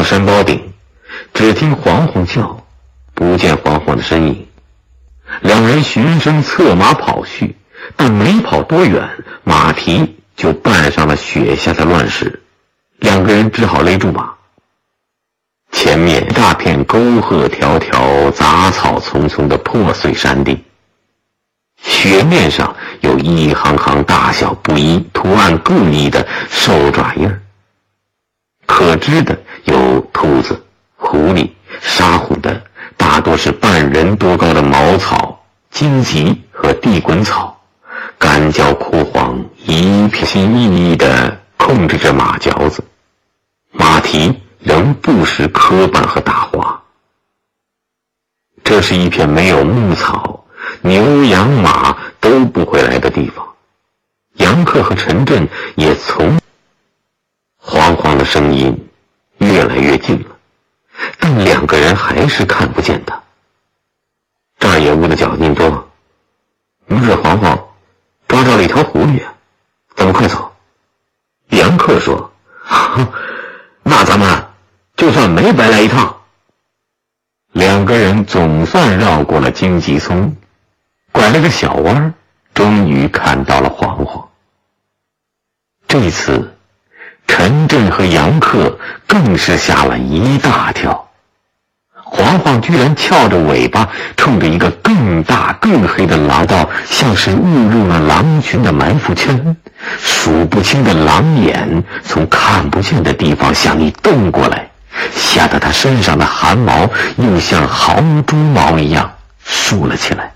山包顶，只听黄黄叫，不见黄黄的身影。两人循声策马跑去，但没跑多远，马蹄就绊上了雪下的乱石，两个人只好勒住马。前面大片沟壑条条，杂草丛丛的破碎山地，雪面上有一行行大小不一、图案各异的兽爪印儿，可知的有兔子、狐狸、沙虎的，大多是半人多高的茅草、荆棘和地滚草，干焦枯黄，一片心翼翼地控制着马嚼子，马蹄仍不时磕绊和打滑。这是一片没有牧草，牛羊马都不会来的地方。杨克和陈震也从黄黄的声音越来越近了，但两个人还是看不见他。赵野屋的脚印多，不是黄黄抓着了一条狐狸啊，咱们快走。杨克说，那咱们就算没白来一趟。两个人总算绕过了荆棘丛，拐了个小弯，终于看到了黄黄。这次陈震和杨克更是吓了一大跳，黄黄居然翘着尾巴冲着一个更大更黑的狼道，像是误入了狼群的埋伏圈，数不清的狼眼从看不见的地方向你动过来，吓得他身上的汗毛又像毫无猪毛一样竖了起来。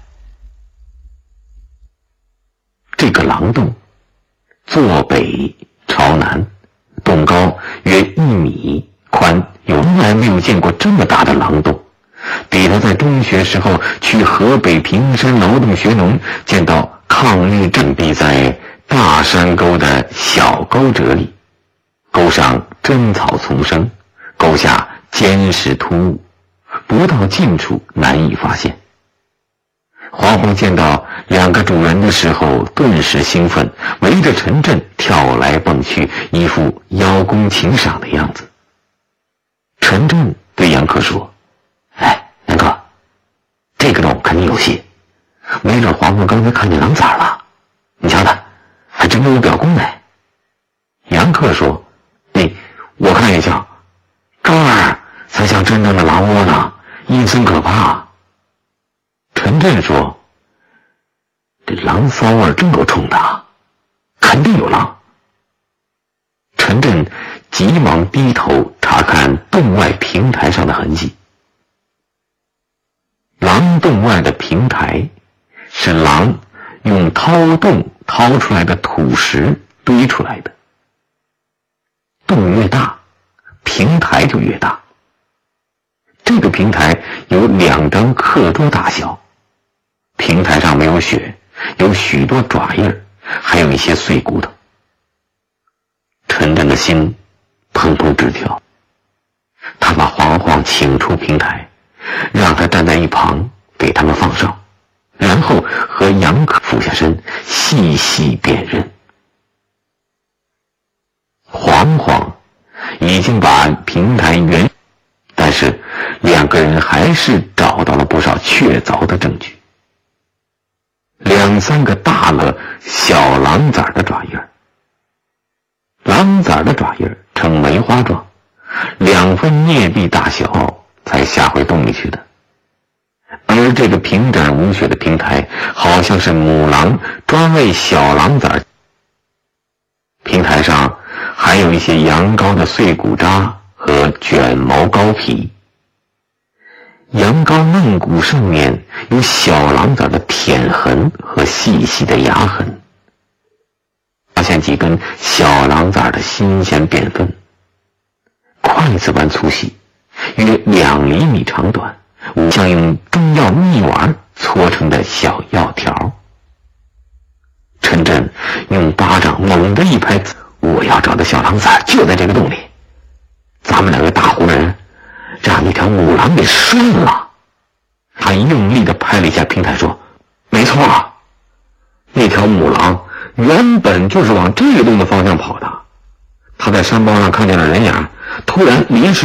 这个狼洞坐北朝南，洞高约1米，宽有来没有见过这么大的狼洞，比他在中学时候去河北平山劳动学农见到抗日阵地在大山沟的小沟辙里，沟上针草丛生，沟下坚实突兀，不到近处难以发现。黄黄见到两个主人的时候顿时兴奋，围着陈震跳来蹦去，一副邀功请赏的样子。陈震对杨克说，杨克，这个洞肯定有戏，没准黄黄刚才看见狼崽了，你瞧他还真跟我表功呢。杨克说，我看也像，这儿才像真正的狼窝呢，阴森可怕。陈震说，这狼骚味真够冲的，肯定有狼。陈震急忙低头查看洞外平台上的痕迹。狼洞外的平台是狼用掏洞掏出来的土石堆出来的，洞越大，平台就越大。这个平台有2张课桌大小，平台上没有雪，有许多爪印儿，还有一些碎骨头。陈震的心砰砰直跳，他把黄黄请出平台，让他站在一旁给他们放哨，然后和杨克俯下身细细辨认。黄黄已经把平台但是两个人还是找到了不少确凿的证据，2、3个大了小狼崽的爪印，狼崽的爪印呈梅花状，2分镊臂大小才下回洞里去的。而这个平展无雪的平台好像是母狼专为小狼崽，平台上还有一些羊羔的碎骨渣和卷毛羔皮，羊羔嫩骨上面有小狼崽的舔痕和细细的牙痕，发现几根小狼崽的新鲜便粪，筷子般粗细，约2厘米长短，像用中药蜜丸搓成的小药条。陈震用巴掌猛地一拍，我要找的小狼崽就在这个洞里，咱们2个大活人让那条母狼给顺了。他用力地拍了一下平台说，没错，那条母狼原本就是往这个洞的方向跑的，他在山包上看见了人影，突然临时